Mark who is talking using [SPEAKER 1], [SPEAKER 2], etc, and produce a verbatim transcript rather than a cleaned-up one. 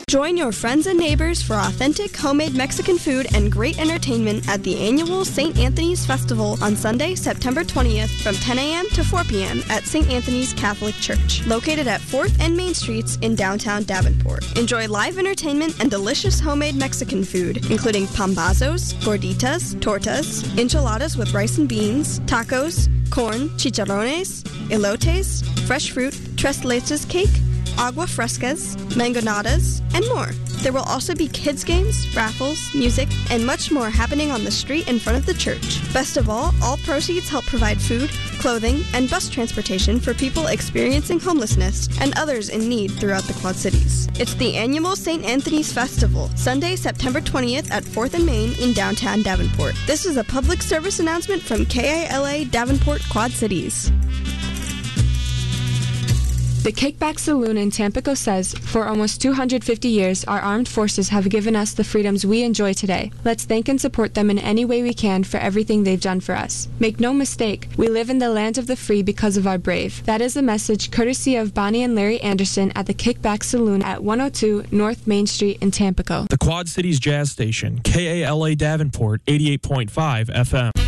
[SPEAKER 1] Join your friends and neighbors for authentic homemade Mexican food and great entertainment at the annual Saint Anthony's Festival on Sunday, September twentieth from ten a.m. to four p.m. at Saint Anthony's Catholic Church, located at fourth and Main Streets in downtown Davenport. Enjoy live entertainment and delicious homemade Mexican food, including pambazos, gorditas, tortas, enchiladas with rice and beans, tacos, corn, chicharrones, elotes, fresh fruit, tres leches cake, agua frescas, mangonadas, and more. There will also be kids games, raffles, music, and much more happening on the street in front of the church. Best of all, all proceeds help provide food, clothing, and bus transportation for people experiencing homelessness and others in need throughout the Quad Cities. It's the annual Saint Anthony's Festival, Sunday, September twentieth at fourth and Main in downtown Davenport. This is a public service announcement from K I L A Davenport Quad Cities.
[SPEAKER 2] The Kickback Saloon in Tampico says, for almost two hundred fifty years, our armed forces have given us the freedoms we enjoy today. Let's thank and support them in any way we can for everything they've done for us. Make no mistake, we live in the land of the free because of our brave. That is a message courtesy of Bonnie and Larry Anderson at the Kickback Saloon at one oh two North Main Street in Tampico.
[SPEAKER 3] The Quad Cities Jazz Station, K A L A Davenport, eighty-eight point five F M.